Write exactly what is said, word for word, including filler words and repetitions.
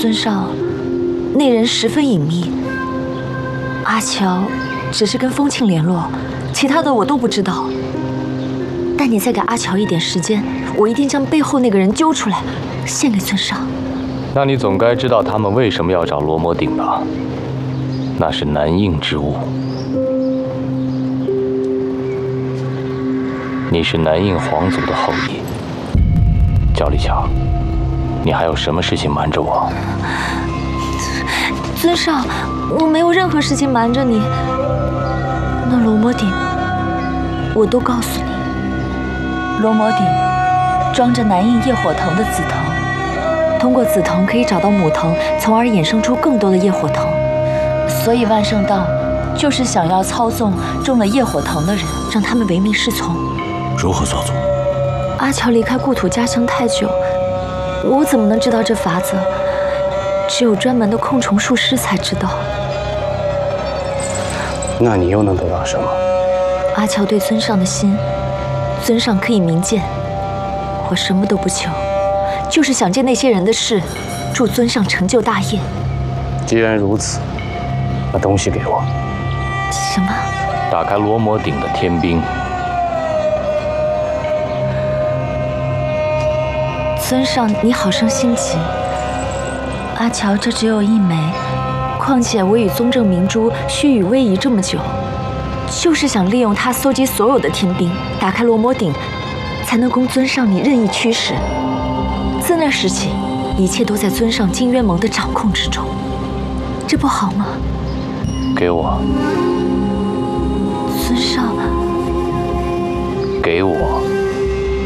尊上，那人十分隐秘。阿乔只是跟风庆联络，其他的我都不知道。但你再给阿乔一点时间，我一定将背后那个人揪出来，献给尊上。 那你总该知道他们为什么要找罗摩顶吧？那是南印之物。你是南印皇族的后裔，焦立强，你还有什么事情瞒着我？ 尊上，我没有任何事情瞒着你。那罗摩顶，我都告诉你。罗摩顶装着南印业火藤的紫藤，通过紫藤可以找到母藤，从而衍生出更多的业火藤。所以万圣道就是想要操纵中了业火藤的人，让他们唯命是从。 如何操纵？ 阿乔离开故土家乡太久，我怎么能知道这法子？只有专门的控虫术师才知道。 那你又能得到什么？ 阿乔对尊上的心，尊上可以明鉴。我什么都不求，就是想借那些人的事，助尊上成就大业。 既然如此，把东西给我。 什么？ 打开罗摩顶的天冰。 尊上，你好生心急。阿乔这只有一枚，况且我与宗正明珠虚与委蛇这么久，就是想利用它搜集所有的天兵，打开罗摩顶，才能供尊上你任意驱使。自那时起，一切都在尊上金渊盟的掌控之中，这不好吗？ 给我。 尊上， 给我。